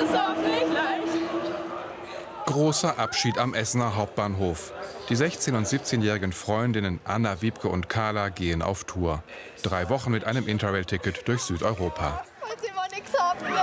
ist hoffentlich gleich. Großer Abschied am Essener Hauptbahnhof. Die 16- und 17-jährigen Freundinnen Anna, Wiebke und Carla gehen auf Tour. 3 Wochen mit einem Interrail-Ticket durch Südeuropa. Falls ihr mal nichts habt, ne?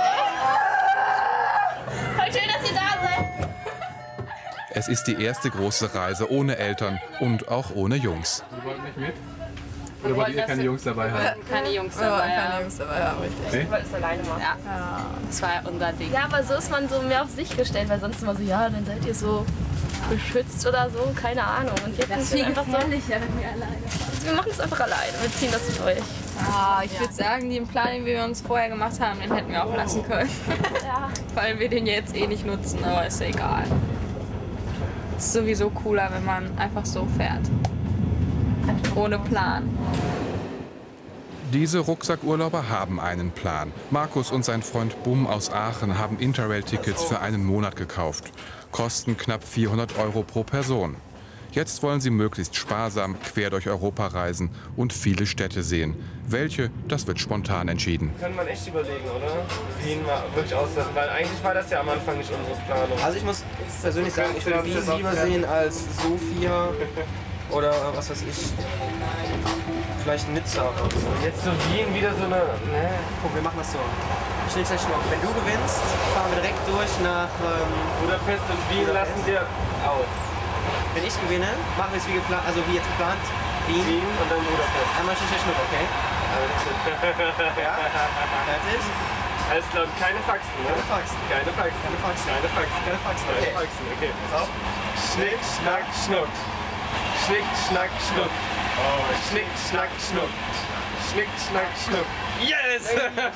Voll schön, dass ihr da seid. Es ist die erste große Reise ohne Eltern und auch ohne Jungs. Sie wollten nicht mit? Oder wollt ihr keine Jungs dabei haben? Keine Jungs dabei. Keine Jungs dabei haben, richtig. Nee? Ich wollte es alleine machen. Ja. Das war unser Ding. Ja, aber so ist man so mehr auf sich gestellt, weil sonst immer so, ja, dann seid ihr so beschützt oder so, keine Ahnung. Und jetzt sind wir einfach so, wenn wir alleine. wir machen es einfach alleine, wir ziehen das durch. Ich würde sagen, den Plan, den wir uns vorher gemacht haben, den hätten wir auch lassen können. Ja. Weil wir den jetzt eh nicht nutzen, aber ist ja egal. Es ist sowieso cooler, wenn man einfach so fährt. Ohne Plan. Diese Rucksackurlauber haben einen Plan. Markus und sein Freund Bum aus Aachen haben Interrail-Tickets für einen Monat gekauft. Kosten knapp 400 € pro Person. Jetzt wollen sie möglichst sparsam quer durch Europa reisen und viele Städte sehen. Welche, das wird spontan entschieden. Kann man echt überlegen, oder? Wien mal wirklich auslassen, weil eigentlich war das ja am Anfang nicht unsere Planung. Also ich muss persönlich sagen, ich würde Wien lieber sehen als Sofia oder was weiß ich, vielleicht Nizza. Jetzt so Wien wieder so eine... Ne? Guck, wir machen das so. Schnick, schnack, schnuck. Wenn du gewinnst, fahren wir direkt durch nach Budapest und Wien lassen wir aus. Wenn ich gewinne, machen wir es wie geplant, also wie jetzt geplant, Wien Und dann Budapest. einmal Schnick, schnack, schnuck, okay? Ja? Fertig? Alles klar, und keine Faxen, ne? Keine Faxen. Keine Faxen. Keine Faxen. Keine Faxen. Keine Faxen, Keine okay. Faxen, okay. Pass auf. Schnick, schnack, schnuck. Schnick, schnack, schnuck. Schnick, schnack, schnuck. Schnick, schnack, schnuck. Yes!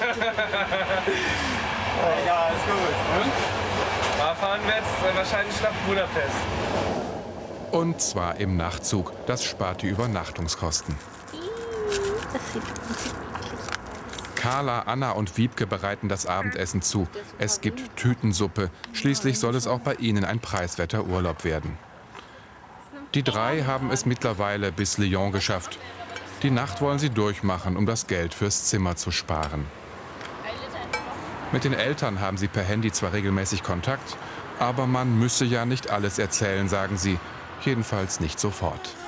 Ja, ist gut. Und? Da fahren wir jetzt wahrscheinlich nach Budapest. Und zwar im Nachtzug. Das spart die Übernachtungskosten. Carla, Anna und Wiebke bereiten das Abendessen zu. Es gibt Tütensuppe. Schließlich soll es auch bei ihnen ein preiswerter Urlaub werden. Die 3 haben es mittlerweile bis Lyon geschafft. Die Nacht wollen sie durchmachen, um das Geld fürs Zimmer zu sparen. Mit den Eltern haben sie per Handy zwar regelmäßig Kontakt, aber man müsse ja nicht alles erzählen, sagen sie. Jedenfalls nicht sofort.